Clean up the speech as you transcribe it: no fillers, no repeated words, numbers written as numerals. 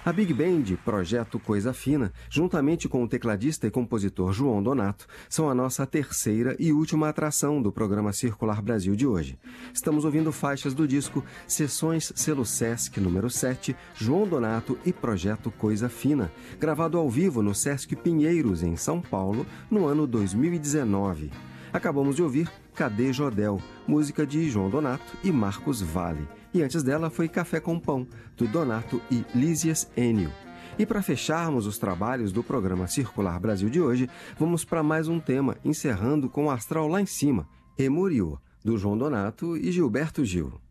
A Big Band, projeto Coisa Fina, juntamente com o tecladista e compositor João Donato, são a nossa terceira e última atração do programa Circular Brasil de hoje. Estamos ouvindo faixas do disco Sessões Selo Sesc número 7, João Donato e Projeto Coisa Fina, gravado ao vivo no Sesc Pinheiros, em São Paulo, no ano 2019. Acabamos de ouvir Cadê Jodel, música de João Donato e Marcos Valle. E antes dela foi Café com Pão, do Donato e Lísias Enio. E para fecharmos os trabalhos do programa Circular Brasil de hoje, vamos para mais um tema, encerrando com o Astral Lá em Cima, Emuriô, do João Donato e Gilberto Gil.